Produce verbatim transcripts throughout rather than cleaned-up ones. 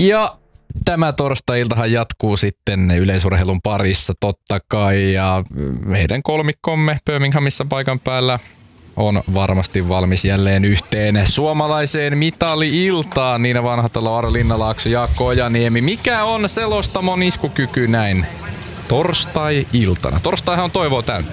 Ja tämä torstai-iltahan jatkuu sitten yleisurheilun parissa totta kai, ja meidän kolmikkomme Birminghamissa paikan päällä on varmasti valmis jälleen yhteen suomalaiseen mitali-iltaan. Niina Vanhatalo, Aaro Linnalaakso, Jaakko Ojaniemi. Mikä on selostamon iskukyky näin torstai-iltana? Torstaihan on toivoa täynnä.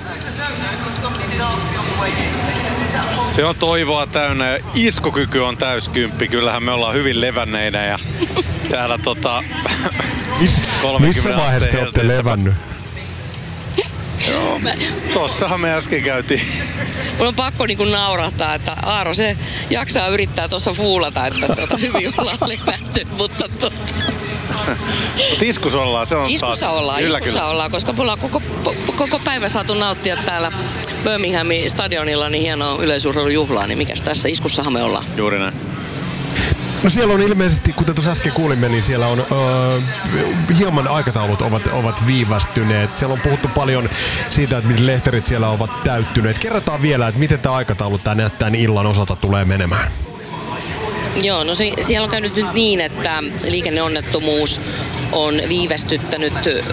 Se on toivoa täynnä ja iskukyky on täyskymppi. Kyllähän me ollaan hyvin levänneinä ja täällä tota... Mis, missä vaiheessa te olette levännyt? Joo, tossahan me äsken käytiin. Mun on pakko niinku naurahtaa, että Aaro se jaksaa yrittää tuossa fuulata, että tuota, hyvin ollaan levätty, mutta tuota... Iskussa ollaan, se on Iskussa taas. ollaan, kyllä, iskussa kyllä. ollaan, koska me ollaan koko, koko päivä saatu nauttia täällä Birminghamin stadionilla niin hienoa yleisurheilujuhlaa, niin mikäs tässä iskussahan me ollaan. Juuri näin. No siellä on ilmeisesti, kuten tuossa äsken kuulimme, niin siellä on öö, hieman aikataulut ovat, ovat viivästyneet. Siellä on puhuttu paljon siitä, että miten lehterit siellä ovat täyttyneet. Kerrotaan vielä, että miten tämä aikataulu tämän, tämän illan osalta tulee menemään. Joo, no se, siellä on käynyt nyt niin, että liikenneonnettomuus on viivästyttänyt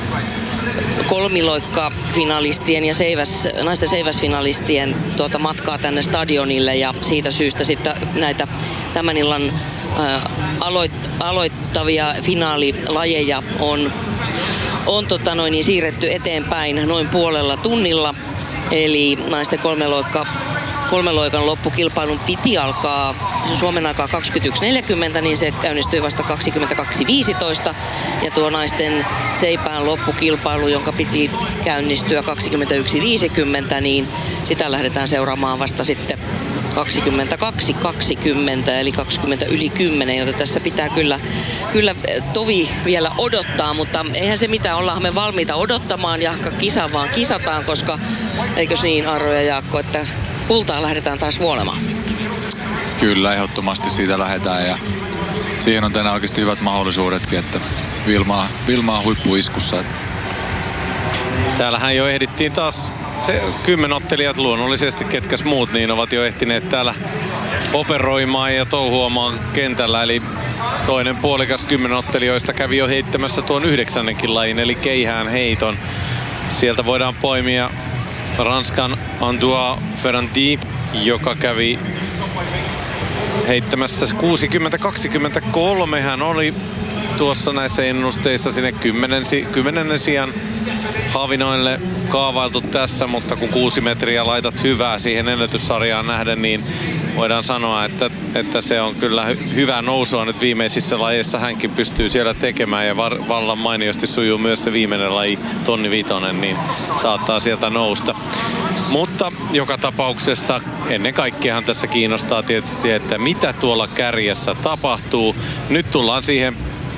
kolmiloikka-finalistien ja seiväs, naisten seiväsfinalistien tuota matkaa tänne stadionille, ja siitä syystä sitten näitä tämän illan ää, aloit, aloittavia finaalilajeja on, on tota noin, niin siirretty eteenpäin noin puolella tunnilla. Eli naisten kolmeloikka Kolmeloikan loppukilpailun piti alkaa Suomen aikaa kaksikymmentäyksi neljäkymmentä, niin se käynnistyi vasta kaksikymmentäkaksi viisitoista. Ja tuo naisten seipään loppukilpailu, jonka piti käynnistyä kaksikymmentäyksi viisikymmentä, niin sitä lähdetään seuraamaan vasta sitten kaksikymmentäkaksi kaksikymmentä, eli kaksikymmentä yli kymmenen, joten tässä pitää kyllä, kyllä tovi vielä odottaa, mutta eihän se mitään, ollaan me valmiita odottamaan ja kisa vaan kisataan, koska eikös niin, Aaro ja Jaakko, että kultaa lähdetään taas vuolemaan. Kyllä, ehdottomasti siitä lähdetään ja siihen on tänään oikeasti hyvät mahdollisuudetkin, että Vilmaa, Vilmaa on huippuiskussa. Täällähän jo ehdittiin taas se kymmenottelijat luonnollisesti, ketkäs muut, niin ovat jo ehtineet täällä operoimaan ja touhuamaan kentällä. Eli toinen puolikas kymmenottelijoista kävi jo heittämässä tuon yhdeksännenkin lajin, eli keihään heiton. Sieltä voidaan poimia Ranskan Antoine Ferrandi, joka kävi heittämässä kuusikymmentä kaksikymmentäkolme. Hän oli tuossa näissä ennusteissa sinne kymmenennen sijan Havinoille kaavailtu tässä, mutta kun kuusi metriä laitat hyvää siihen ennätyssarjaan nähden, niin voidaan sanoa, että, että se on kyllä hy- hyvää nousua nyt viimeisissä lajeissa. Hänkin pystyy siellä tekemään ja var- vallan mainiosti sujuu myös se viimeinen laji, tonni vitonen, niin saattaa sieltä nousta. Mutta joka tapauksessa ennen kaikkeahan tässä kiinnostaa tietysti, että mitä tuolla kärjessä tapahtuu. Nyt tullaan siihen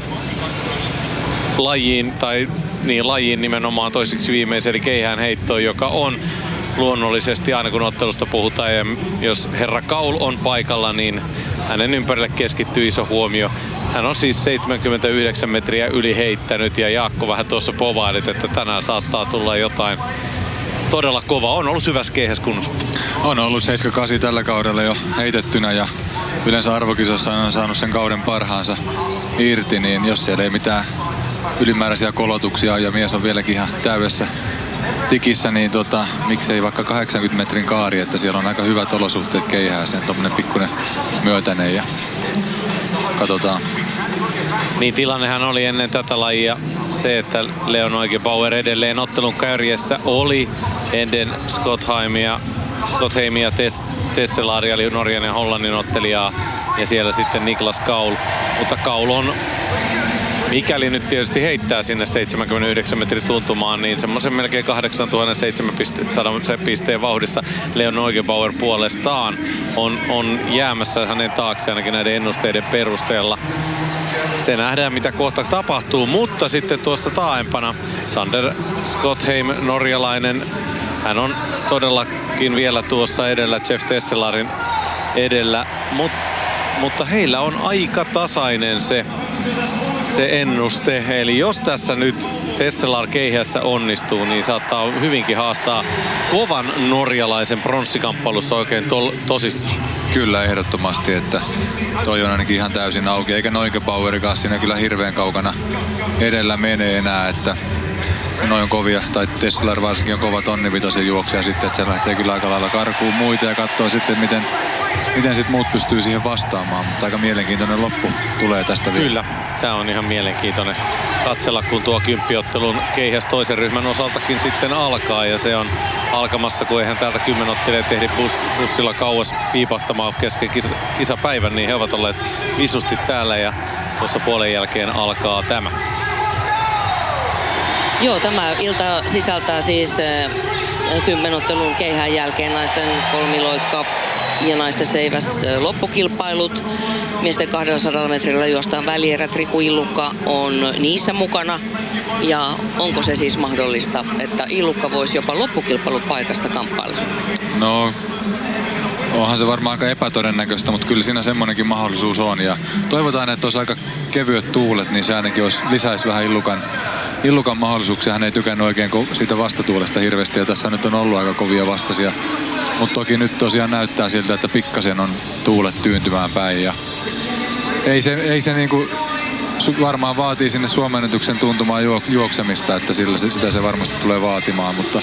lajiin, tai niin lajiin nimenomaan toiseksi viimeisen, eli keihään heittoon, joka on luonnollisesti aina kun ottelusta puhutaan, ja jos herra Kaul on paikalla, niin hänen ympärille keskittyy iso huomio. Hän on siis seitsemänkymmentäyhdeksän metriä yli heittänyt, ja Jaakko vähän tuossa povailit, että tänään saattaa tulla jotain todella kova. On ollut hyvässä keihäskunnossa. On ollut seitsemänkymmentäkahdeksan tällä kaudella jo heitettynä ja yleensä arvokisossa on saanut sen kauden parhaansa irti, niin jos siellä ei mitään ylimääräisiä kolotuksia ja mies on vieläkin ihan täydessä tikissä, niin tota, miksei vaikka kahdeksankymmentä metrin kaari, että siellä on aika hyvät olosuhteet keihääseen, tommonen pikkuinen myötäinen ja katsotaan. Niin tilannehan oli ennen tätä lajia se, että Leon Neugebauer edelleen ottelun kärjessä oli ennen Skottheimia, Skottheimia Tess, Tesselaria, eli Norjan ja Hollannin ottelijaa, ja siellä sitten Niklas Kaul. Mutta Kaul on, mikäli nyt tietysti heittää sinne seitsemänkymmentäyhdeksän metrin tuntumaan, niin semmoisen melkein kahdeksantuhattaseitsemänsataa pisteen vauhdissa Leon Neugebauer puolestaan on, on jäämässä hänen taakse ainakin näiden ennusteiden perusteella. Se nähdään, mitä kohta tapahtuu, mutta sitten tuossa taaempana Sander Skottheim, norjalainen, hän on todellakin vielä tuossa edellä, Jeff Tesselarin edellä, Mut, mutta heillä on aika tasainen se, se ennuste. Eli jos tässä nyt Tesselar keihässä onnistuu, niin saattaa hyvinkin haastaa kovan norjalaisen pronssikamppailussa oikein tol- tosissaan. Kyllä ehdottomasti, että toi on ainakin ihan täysin auki, eikä Neugebauerikaan siinä kyllä hirveän kaukana edellä menee enää, että noin on kovia, tai Tesselar varsinkin on kova tonnivitosen juoksija sitten, että se lähtee kyllä aika lailla karkuun muita ja katsoo sitten, miten, miten sit muut pystyy siihen vastaamaan, mutta aika mielenkiintoinen loppu tulee tästä vielä. Kyllä, tämä on ihan mielenkiintoinen katsella, kun tuo kymppiottelun keihäs toisen ryhmän osaltakin sitten alkaa, ja se on alkamassa, kun eihän täältä kymmenottelijat ehdi bus, bussilla kauas piipahtamaan kesken kisa, kisapäivän, niin he ovat olleet visusti täällä, ja tuossa puolen jälkeen alkaa tämä. Joo, tämä ilta sisältää siis äh, kymmenottelun keihään jälkeen naisten kolmiloikka ja naisten seiväs äh, loppukilpailut. Miesten kahdellasadalla metrillä juostaan välierät. Riku Illukka on niissä mukana. Ja onko se siis mahdollista, että Illukka voisi jopa loppukilpailupaikasta kamppailla? No, onhan se varmaan aika epätodennäköistä, mutta kyllä siinä semmoinenkin mahdollisuus on. Ja toivotaan, että olisi aika kevyet tuulet, niin se ainakin olisi, lisäisi vähän Illukan Illukan mahdollisuuksia. Hän ei tykännyt oikein siitä vastatuulesta hirveästi ja tässä nyt on ollut aika kovia vastaisia. Mutta toki nyt tosiaan näyttää siltä, että pikkasen on tuulet tyyntymään päin. Ja ei se, ei se niinku, varmaan vaatii sinne suomennetyksen tuntumaan juoksemista, että sillä se, sitä se varmasti tulee vaatimaan. Mutta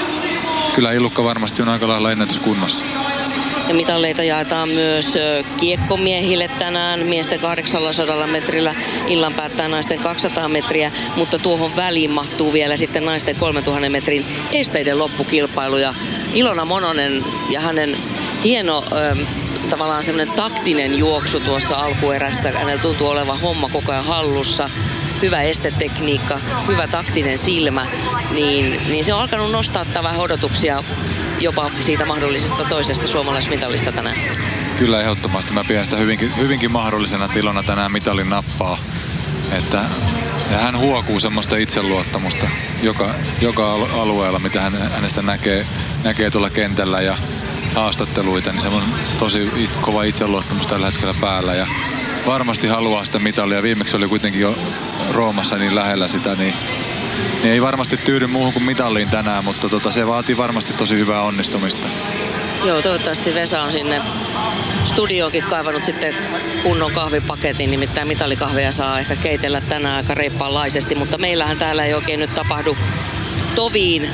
kyllä Illukka varmasti on aika lailla ennätyskunnossa. Ja mitalleita jaetaan myös kiekkomiehille tänään. Miesten kahdeksansataa metrillä illan päättää naisten kaksisataa metriä, mutta tuohon väliin mahtuu vielä sitten naisten kolmetuhatta metrin esteiden loppukilpailu. Ja Ilona Mononen ja hänen hieno ö, tavallaan semmoinen taktinen juoksu tuossa alkuerässä. Hänellä tuntuu olevan homma koko ajan hallussa. Hyvä estetekniikka, hyvä taktinen silmä, niin, niin se on alkanut nostaa vähän odotuksia jopa siitä mahdollisesta toisesta suomalaismitallista tänään. Kyllä ehdottomasti. Mä pidän sitä hyvinkin, hyvinkin mahdollisena tilona tänään mitalin nappaa. Että, ja hän huokuu semmoista itseluottamusta joka, joka alueella, mitä hän, hänestä näkee, näkee tuolla kentällä ja haastatteluita, niin se on tosi kova itseluottamus tällä hetkellä päällä. Ja varmasti haluaa sitä mitalia. Viimeksi oli kuitenkin jo Roomassa niin lähellä sitä, niin, niin ei varmasti tyydy muuhun kuin mitalliin tänään, mutta tota, se vaatii varmasti tosi hyvää onnistumista. Joo, toivottavasti Vesa on sinne studioonkin kaivannut sitten kunnon kahvipaketin, nimittäin mitalikahveja saa ehkä keitellä tänään aika reippaanlaisesti, mutta meillähän täällä ei oikein nyt tapahdu toviin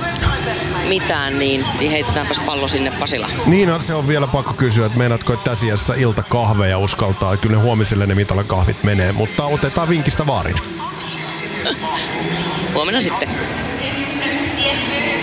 mitään, niin, niin heitetäänpäs pallo sinne Pasilaan. Niin, se on vielä pakko kysyä, että meinaatko, että tässä iässä iltakahveja uskaltaa? Kyllä ne huomiselle ne mitalakahvit menee, mutta otetaan vinkistä vaarin. Huomenna sitten.